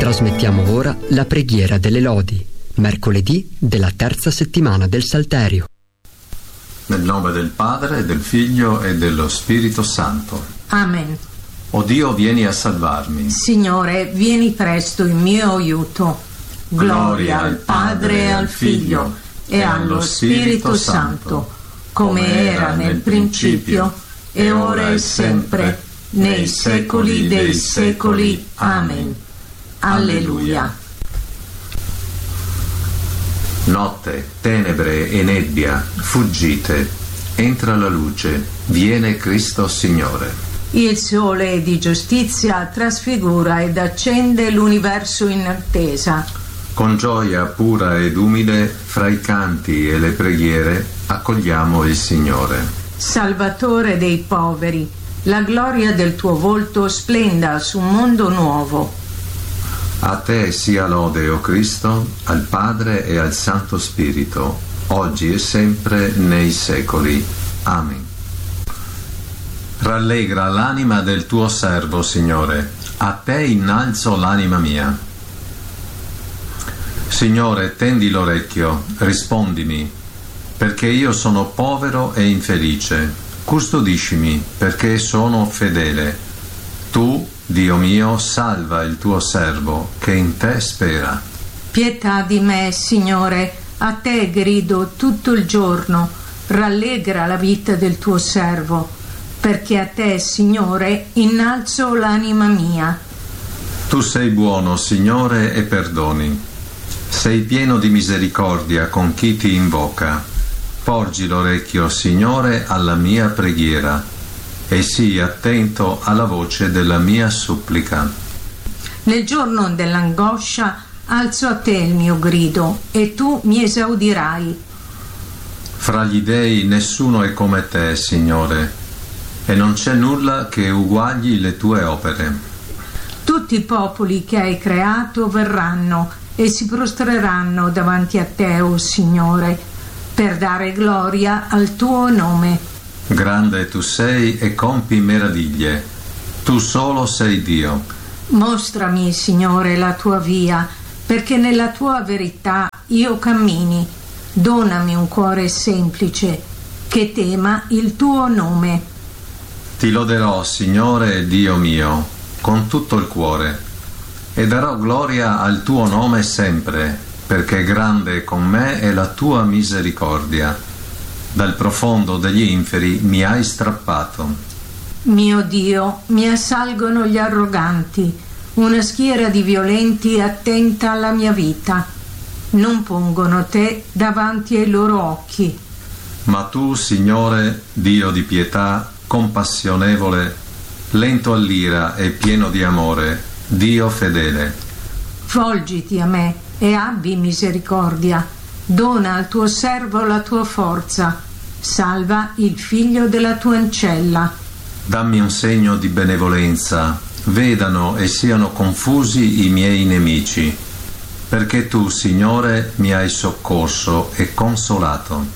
Trasmettiamo ora la preghiera delle lodi, mercoledì della terza settimana del Salterio. Nel nome del Padre, del Figlio e dello Spirito Santo. Amen. O Dio, vieni a salvarmi. Signore, vieni presto in mio aiuto. Gloria al Padre e al Figlio e allo Spirito Santo, come era nel principio, e ora e sempre, nei secoli dei secoli. Amen. Alleluia. Notte, tenebre e nebbia, fuggite. Entra la luce, viene Cristo Signore. Il sole di giustizia trasfigura ed accende l'universo in attesa. Con gioia pura ed umile, fra i canti e le preghiere, accogliamo il Signore. Salvatore dei poveri, la gloria del tuo volto splenda su un mondo nuovo. A te sia lode, o Cristo, al Padre e al Santo Spirito, oggi e sempre nei secoli. Amen. Rallegra l'anima del tuo servo, Signore, a te innalzo l'anima mia. Signore, tendi l'orecchio, rispondimi, perché io sono povero e infelice. Custodiscimi, perché sono fedele. Tu, Dio mio, salva il tuo servo, che in te spera. Pietà di me, Signore, a te grido tutto il giorno. Rallegra la vita del tuo servo, perché a te, Signore, innalzo l'anima mia. Tu sei buono, Signore, e perdoni. Sei pieno di misericordia con chi ti invoca. Porgi l'orecchio, Signore, alla mia preghiera e sii attento alla voce della mia supplica. Nel giorno dell'angoscia alzo a te il mio grido e tu mi esaudirai. Fra gli dei nessuno è come te, Signore, e non c'è nulla che uguagli le tue opere. Tutti i popoli che hai creato verranno e si prostreranno davanti a te, o Signore, per dare gloria al tuo nome. Grande tu sei e compi meraviglie. Tu solo sei Dio. Mostrami, Signore, la tua via, perché nella tua verità io cammini. Donami un cuore semplice, che tema il tuo nome. Ti loderò, Signore Dio mio, con tutto il cuore, e darò gloria al tuo nome sempre, perché grande con me è la tua misericordia. Dal profondo degli inferi mi hai strappato. Mio Dio, mi assalgono gli arroganti, una schiera di violenti attenta alla mia vita. Non pongono te davanti ai loro occhi. Ma tu, Signore, Dio di pietà, compassionevole, lento all'ira e pieno di amore, Dio fedele. Volgiti a me e abbi misericordia. Dona al tuo servo la tua forza. Salva il figlio della tua ancella. Dammi un segno di benevolenza, vedano e siano confusi i miei nemici, perché tu, Signore, mi hai soccorso e consolato.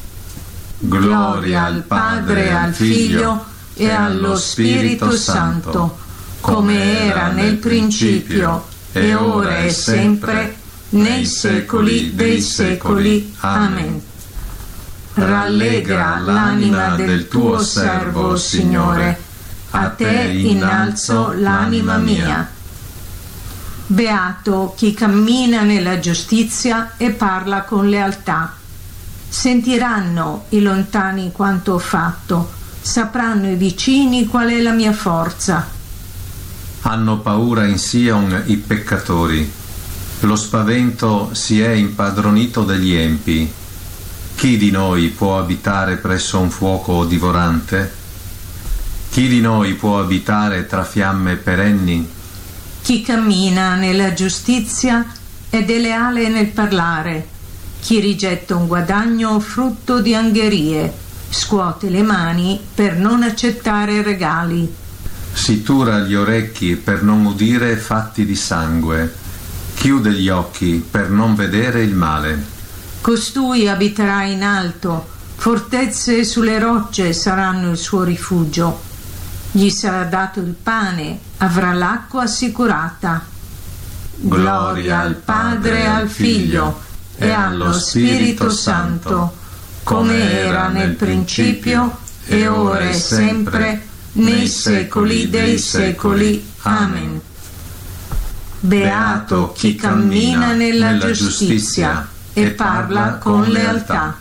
Gloria al Padre e al Figlio e allo Spirito Santo, come era nel principio, e ora e sempre, nei secoli dei secoli. Amen. Rallegra l'anima del tuo servo, Signore, a te innalzo l'anima mia. Beato chi cammina nella giustizia e parla con lealtà. Sentiranno i lontani quanto ho fatto, sapranno i vicini qual è la mia forza. Hanno paura in Sion i peccatori. Lo spavento si è impadronito degli empi. Chi di noi può abitare presso un fuoco divorante? Chi di noi può abitare tra fiamme perenni? Chi cammina nella giustizia ed è leale nel parlare. Chi rigetta un guadagno frutto di angherie, scuote le mani per non accettare regali. Si tura gli orecchi per non udire fatti di sangue. Chiude gli occhi per non vedere il male. Costui abiterà in alto, fortezze sulle rocce saranno il suo rifugio. Gli sarà dato il pane, avrà l'acqua assicurata. Gloria al Padre e al Figlio e allo Spirito Santo, come era nel principio, e ora e sempre, nei secoli dei secoli. Amen. Beato chi cammina nella giustizia e parla con lealtà.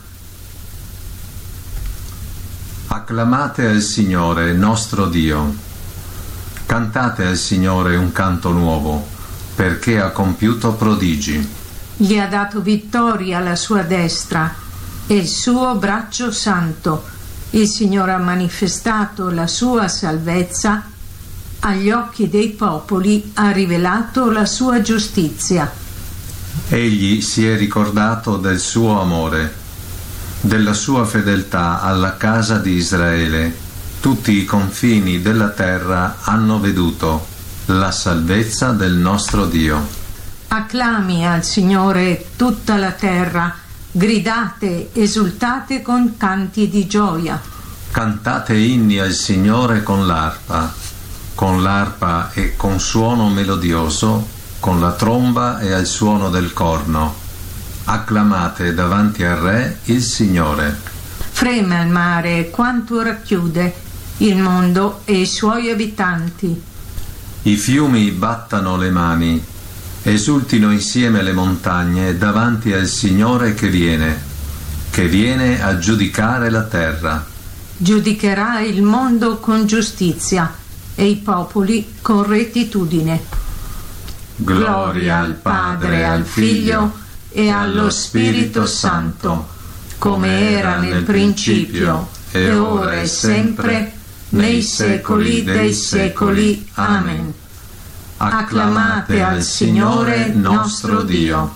Acclamate al Signore nostro Dio. Cantate al Signore un canto nuovo, perché ha compiuto prodigi. Gli ha dato vittoria alla sua destra e il suo braccio santo. Il Signore ha manifestato la sua salvezza, agli occhi dei popoli ha rivelato la sua giustizia. Egli si è ricordato del suo amore, della sua fedeltà alla casa di Israele. Tutti i confini della terra hanno veduto la salvezza del nostro Dio. Acclami al Signore tutta la terra, gridate, esultate con canti di gioia. Cantate inni al Signore con l'arpa e con suono melodioso, con la tromba e al suono del corno. Acclamate davanti al Re il Signore. Frema il mare quanto racchiude il mondo e i suoi abitanti. I fiumi battano le mani, esultino insieme le montagne davanti al Signore che viene a giudicare la terra. Giudicherà il mondo con giustizia e i popoli con rettitudine. Gloria al Padre e al Figlio e allo Spirito Santo, come era nel principio, e ora e sempre, nei secoli dei secoli. Amen. Acclamate al Signore nostro Dio.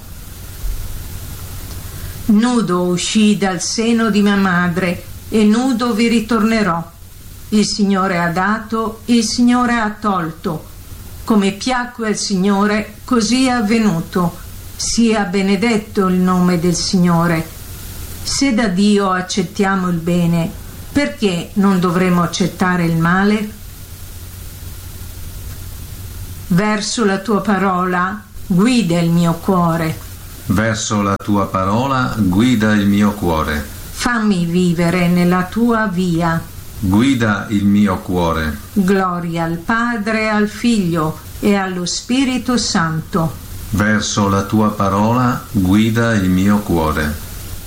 Nudo uscii dal seno di mia madre e nudo vi ritornerò. Il Signore ha dato, il Signore ha tolto. Come piacque al Signore, così è avvenuto. Sia benedetto il nome del Signore. Se da Dio accettiamo il bene, perché non dovremo accettare il male? Verso la tua parola guida il mio cuore. Verso la tua parola guida il mio cuore. Fammi vivere nella tua via. Guida il mio cuore. Gloria al Padre, al Figlio e allo Spirito Santo. Verso la tua parola guida il mio cuore.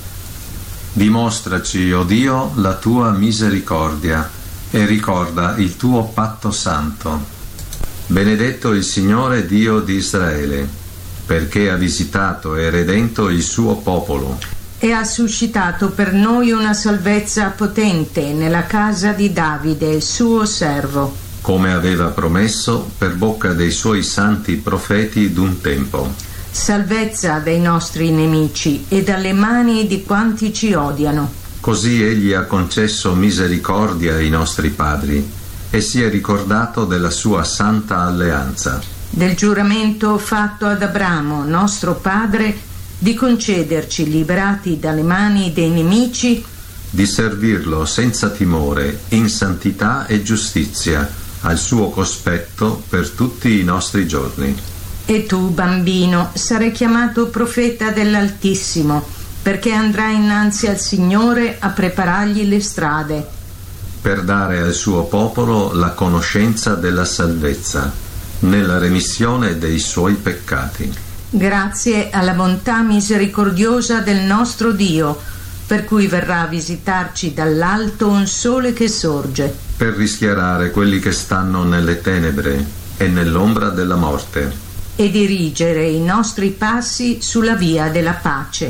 Dimostraci, o Dio, la tua misericordia e ricorda il tuo patto santo. Benedetto il Signore Dio di Israele, perché ha visitato e redento il suo popolo. E ha suscitato per noi una salvezza potente nella casa di Davide, suo servo. Come aveva promesso per bocca dei suoi santi profeti d'un tempo. Salvezza dai nostri nemici e dalle mani di quanti ci odiano. Così egli ha concesso misericordia ai nostri padri e si è ricordato della sua santa alleanza. Del giuramento fatto ad Abramo, nostro padre, di concederci, liberati dalle mani dei nemici, di servirlo senza timore, in santità e giustizia, al suo cospetto per tutti i nostri giorni. E tu, bambino, sarai chiamato profeta dell'Altissimo, perché andrai innanzi al Signore a preparargli le strade. Per dare al suo popolo la conoscenza della salvezza, nella remissione dei suoi peccati. Grazie alla bontà misericordiosa del nostro Dio, per cui verrà a visitarci dall'alto un sole che sorge. Per rischiarare quelli che stanno nelle tenebre e nell'ombra della morte. E dirigere i nostri passi sulla via della pace.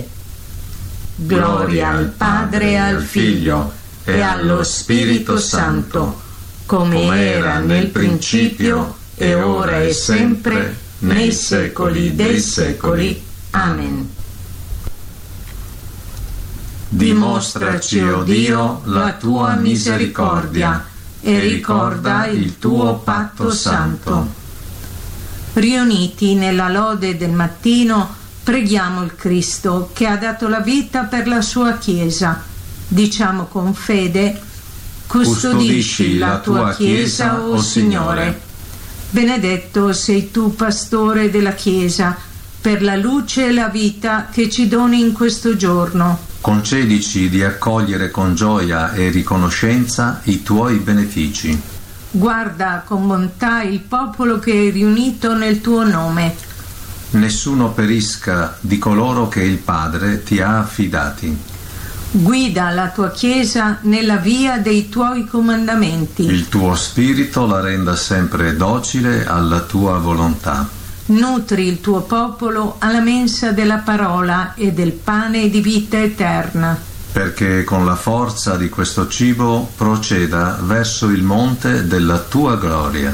Gloria al Padre e al Figlio e allo Spirito Santo, come era nel principio e ora e sempre, nei secoli dei secoli. Amen. Dimostraci, o Dio, la tua misericordia e ricorda il tuo patto santo. Riuniti nella lode del mattino, preghiamo il Cristo che ha dato la vita per la sua Chiesa. Diciamo con fede: custodisci la tua Chiesa, o Signore. Benedetto sei tu, pastore della Chiesa, per la luce e la vita che ci doni in questo giorno. Concedici di accogliere con gioia e riconoscenza i tuoi benefici. Guarda con bontà il popolo che hai riunito nel tuo nome. Nessuno perisca di coloro che il Padre ti ha affidati. Guida la tua Chiesa nella via dei tuoi comandamenti. Il tuo spirito la renda sempre docile alla tua volontà. Nutri il tuo popolo alla mensa della parola e del pane di vita eterna. Perché con la forza di questo cibo proceda verso il monte della tua gloria.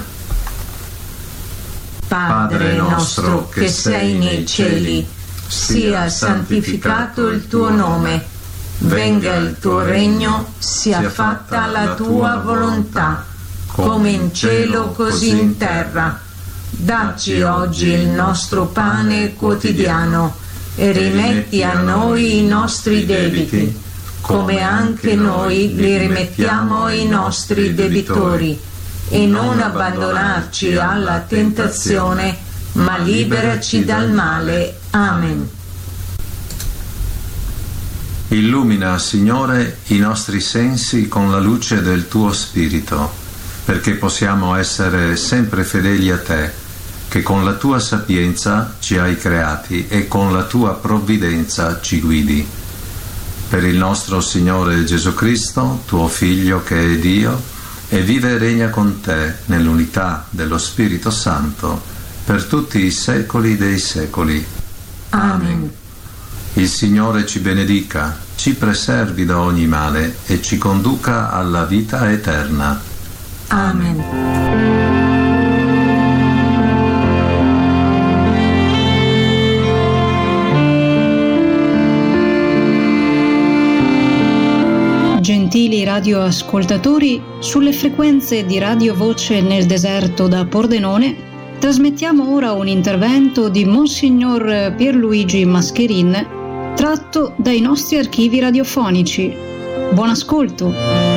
Padre nostro che sei nei cieli, sia santificato il tuo nome. Venga il tuo regno, sia fatta la tua volontà, come in cielo così in terra. Dacci oggi il nostro pane quotidiano e rimetti a noi i nostri debiti, come anche noi li rimettiamo ai nostri debitori, e non abbandonarci alla tentazione, ma liberaci dal male. Amen. Illumina, Signore, i nostri sensi con la luce del tuo Spirito, perché possiamo essere sempre fedeli a te, che con la tua sapienza ci hai creati e con la tua provvidenza ci guidi. Per il nostro Signore Gesù Cristo, tuo Figlio che è Dio, e vive e regna con te nell'unità dello Spirito Santo, per tutti i secoli dei secoli. Amen. Il Signore ci benedica, ci preservi da ogni male e ci conduca alla vita eterna. Amen. Gentili radioascoltatori, sulle frequenze di Radio Voce nel deserto da Pordenone trasmettiamo ora un intervento di Monsignor Pierluigi Mascherin tratto dai nostri archivi radiofonici. Buon ascolto!